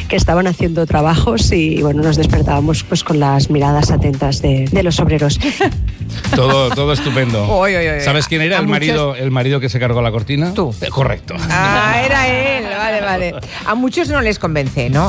que estaban haciendo trabajos y bueno, nos despertábamos pues con las miradas atentas de los obreros. Todo estupendo. Oy, oy, oy. ¿Sabes quién era el marido que se cargó la cortina? Tú. Correcto. Ah, era él. Vale. A muchos no les convence, ¿no?